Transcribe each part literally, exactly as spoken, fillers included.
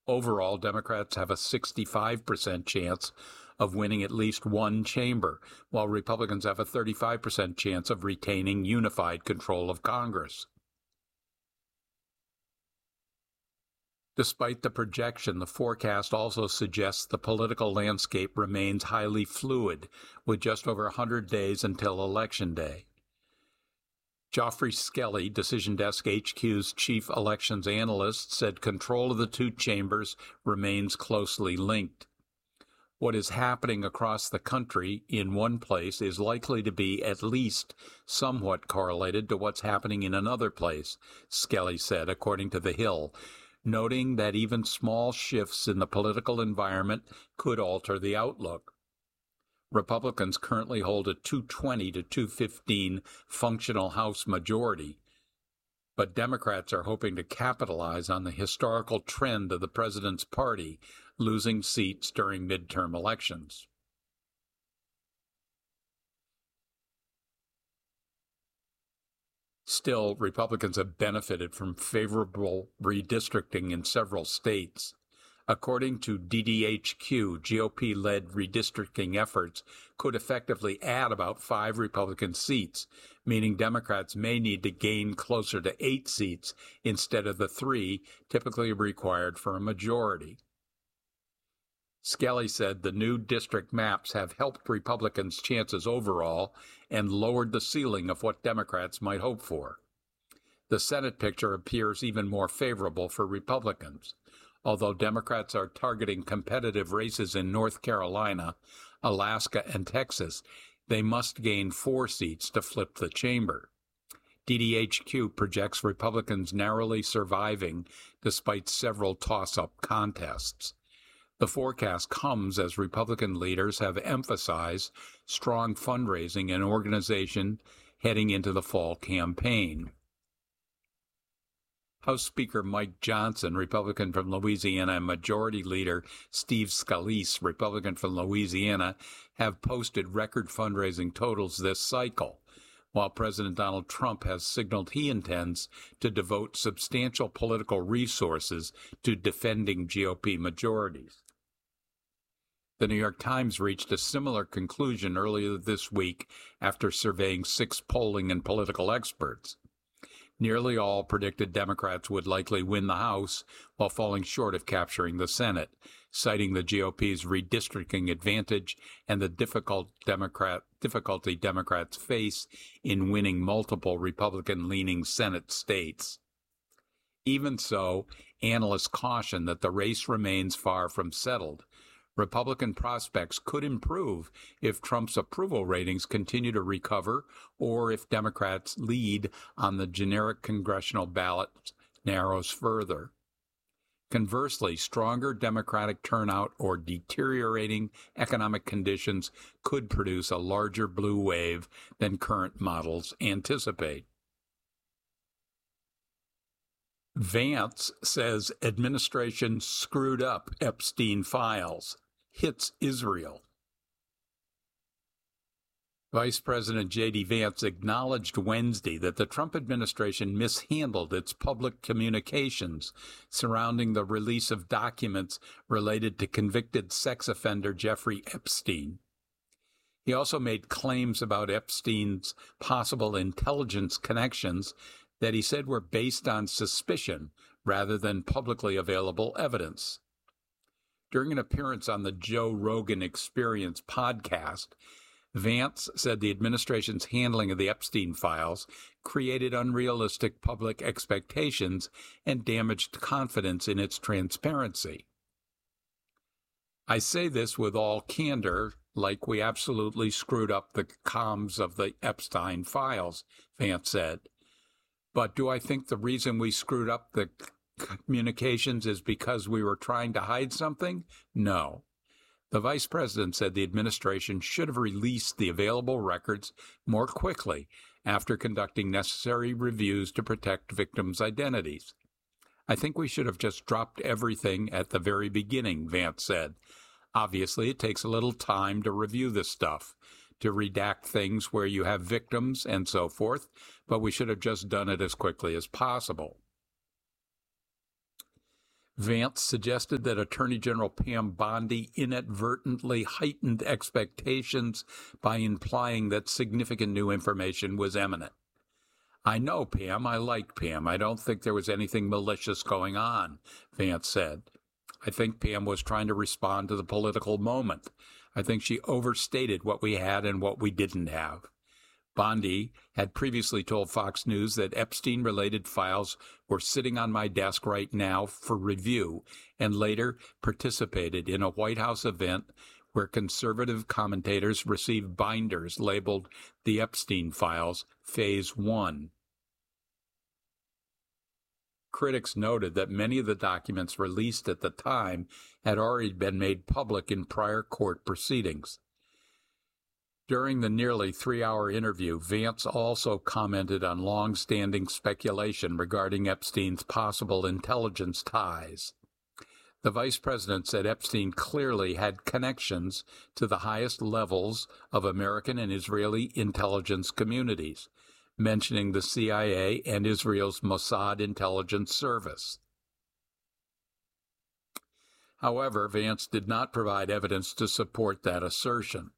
Overall, Democrats have a sixty-five percent chance of winning at least one chamber, while Republicans have a thirty-five percent chance of retaining unified control of Congress. Despite the projection, the forecast also suggests the political landscape remains highly fluid, with just over one hundred days until Election Day. Geoffrey Skelly, Decision Desk H Q's chief elections analyst, said control of the two chambers remains closely linked. What is happening across the country in one place is likely to be at least somewhat correlated to what's happening in another place, Skelly said, according to The Hill, noting that even small shifts in the political environment could alter the outlook. Republicans currently hold a two twenty to two fifteen functional House majority, but Democrats are hoping to capitalize on the historical trend of the president's party losing seats during midterm elections. Still, Republicans have benefited from favorable redistricting in several states. According to D D H Q, G O P-led redistricting efforts could effectively add about five Republican seats, meaning Democrats may need to gain closer to eight seats instead of the three typically required for a majority. Skelly said the new district maps have helped Republicans' chances overall and lowered the ceiling of what Democrats might hope for. The Senate picture appears even more favorable for Republicans. Although Democrats are targeting competitive races in North Carolina, Alaska, and Texas, they must gain four seats to flip the chamber. D D H Q projects Republicans narrowly surviving despite several toss-up contests. The forecast comes as Republican leaders have emphasized strong fundraising and organization heading into the fall campaign. House Speaker Mike Johnson, Republican from Louisiana, and Majority Leader Steve Scalise, Republican from Louisiana, have posted record fundraising totals this cycle, while President Donald Trump has signaled he intends to devote substantial political resources to defending G O P majorities. The New York Times reached a similar conclusion earlier this week after surveying six polling and political experts. Nearly all predicted Democrats would likely win the House while falling short of capturing the Senate, citing the G O P's redistricting advantage and the difficult Democrat, difficulty Democrats face in winning multiple Republican-leaning Senate states. Even so, analysts caution that the race remains far from settled. Republican prospects could improve if Trump's approval ratings continue to recover or if Democrats' lead on the generic congressional ballot narrows further. Conversely, stronger Democratic turnout or deteriorating economic conditions could produce a larger blue wave than current models anticipate. Vance says administration screwed up Epstein files. Hits Israel. Vice President J D Vance acknowledged Wednesday that the Trump administration mishandled its public communications surrounding the release of documents related to convicted sex offender Jeffrey Epstein. He also made claims about Epstein's possible intelligence connections that he said were based on suspicion rather than publicly available evidence. During an appearance on the Joe Rogan Experience podcast, Vance said the administration's handling of the Epstein files created unrealistic public expectations and damaged confidence in its transparency. I say this with all candor, like we absolutely screwed up the comms of the Epstein files, Vance said. But do I think the reason we screwed up the communications is because we were trying to hide something? No. The vice president said the administration should have released the available records more quickly after conducting necessary reviews to protect victims' identities. I think we should have just dropped everything at the very beginning, Vance said. Obviously, it takes a little time to review this stuff, to redact things where you have victims and so forth, but we should have just done it as quickly as possible. Vance suggested that Attorney General Pam Bondi inadvertently heightened expectations by implying that significant new information was imminent. I know Pam. I like Pam. I don't think there was anything malicious going on, Vance said. I think Pam was trying to respond to the political moment. I think she overstated what we had and what we didn't have. Bondi had previously told Fox News that Epstein-related files were sitting on my desk right now for review, and later participated in a White House event where conservative commentators received binders labeled The Epstein Files, Phase One. Critics noted that many of the documents released at the time had already been made public in prior court proceedings. During the nearly three-hour interview, Vance also commented on long-standing speculation regarding Epstein's possible intelligence ties. The vice president said Epstein clearly had connections to the highest levels of American and Israeli intelligence communities, mentioning the C I A and Israel's Mossad intelligence service. However, Vance did not provide evidence to support that assertion.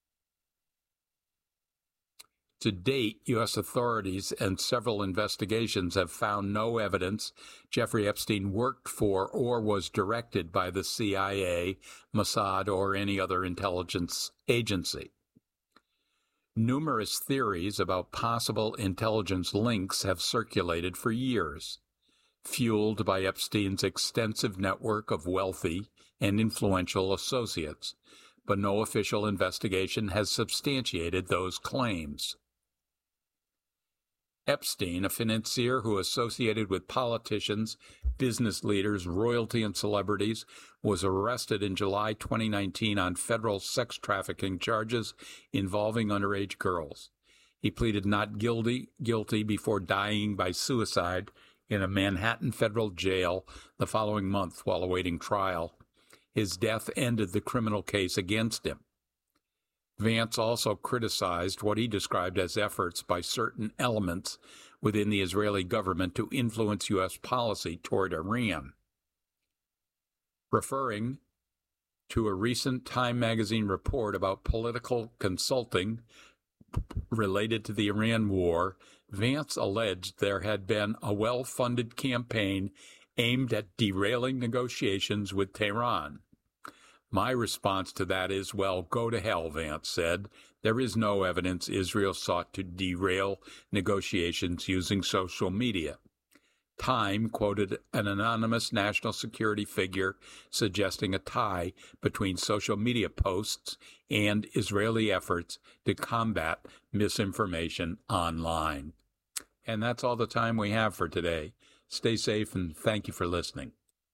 To date, U S authorities and several investigations have found no evidence Jeffrey Epstein worked for or was directed by the C I A, Mossad, or any other intelligence agency. Numerous theories about possible intelligence links have circulated for years, fueled by Epstein's extensive network of wealthy and influential associates, but no official investigation has substantiated those claims. Epstein, a financier who associated with politicians, business leaders, royalty, and celebrities, was arrested in July twenty nineteen on federal sex trafficking charges involving underage girls. He pleaded not guilty, guilty before dying by suicide in a Manhattan federal jail the following month while awaiting trial. His death ended the criminal case against him. Vance also criticized what he described as efforts by certain elements within the Israeli government to influence U S policy toward Iran. Referring to a recent Time magazine report about political consulting related to the Iran war, Vance alleged there had been a well-funded campaign aimed at derailing negotiations with Tehran. My response to that is, well, go to hell, Vance said. There is no evidence Israel sought to derail negotiations using social media. Time quoted an anonymous national security figure suggesting a tie between social media posts and Israeli efforts to combat misinformation online. And that's all the time we have for today. Stay safe and thank you for listening.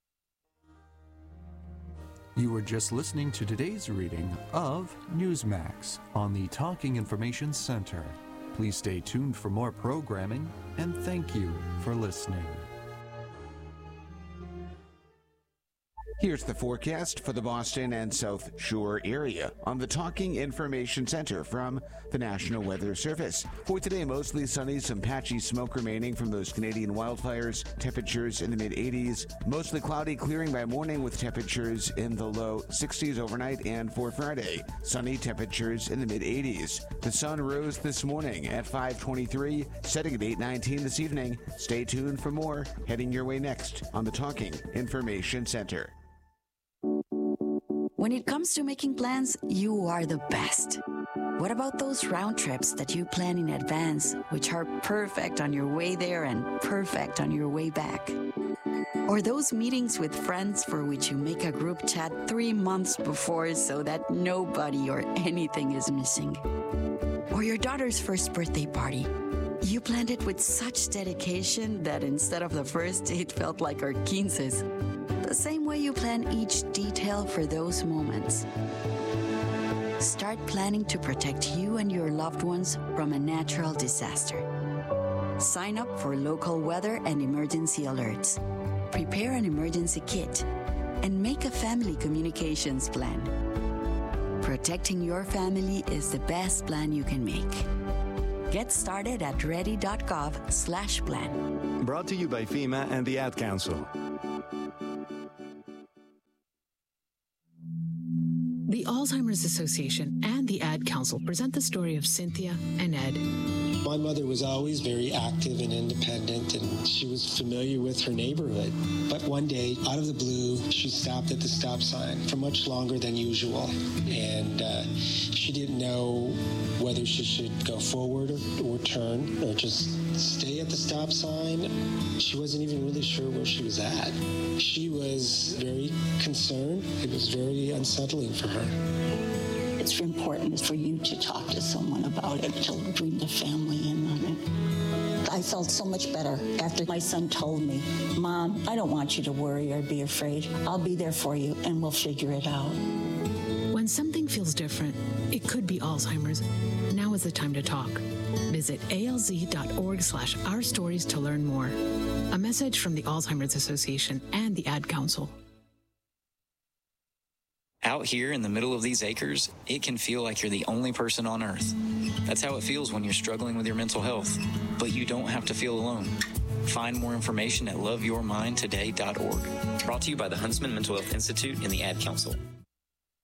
You were just listening to today's reading of Newsmax on the Talking Information Center. Please stay tuned for more programming, and thank you for listening. Here's the forecast for the Boston and South Shore area on the Talking Information Center from the National Weather Service. For today, mostly sunny, some patchy smoke remaining from those Canadian wildfires, temperatures in the mid eighties. Mostly cloudy, clearing by morning with temperatures in the low sixties overnight, and for Friday, sunny, temperatures in the mid eighties. The sun rose this morning at five twenty-three, setting at eight nineteen this evening. Stay tuned for more, heading your way next on the Talking Information Center. When it comes to making plans, you are the best. What about those round trips that you plan in advance, which are perfect on your way there and perfect on your way back? Or those meetings with friends for which you make a group chat three months before so that nobody or anything is missing? Or your daughter's first birthday party. You planned it with such dedication that instead of the first, it felt like our quinces. The same way you plan each detail for those moments. Start planning to protect you and your loved ones from a natural disaster. Sign up for local weather and emergency alerts. Prepare an emergency kit and make a family communications plan. Protecting your family is the best plan you can make. Get started at ready.gov slash plan. Brought to you by FEMA and the Ad Council. The Alzheimer's Association and the Ad Council present the story of Cynthia and Ed. My mother was always very active and independent, and she was familiar with her neighborhood. But one day, out of the blue, she stopped at the stop sign for much longer than usual. And uh, she didn't know whether she should go forward or, or turn or just stay at the stop sign. She wasn't even really sure where she was at. She was very concerned. It was very unsettling for her. It's important for you to talk to someone about it, to bring the family in on it. I felt so much better after my son told me, Mom, I don't want you to worry or be afraid. I'll be there for you and we'll figure it out. When something feels different, it could be Alzheimer's. Now is the time to talk. Visit alz.org slash our stories to learn more. A message from the Alzheimer's Association and the Ad Council. Out here in the middle of these acres, it can feel like you're the only person on earth. That's how it feels when you're struggling with your mental health. But you don't have to feel alone. Find more information at love your mind today dot org. Brought to you by the Huntsman Mental Health Institute and the Ad Council.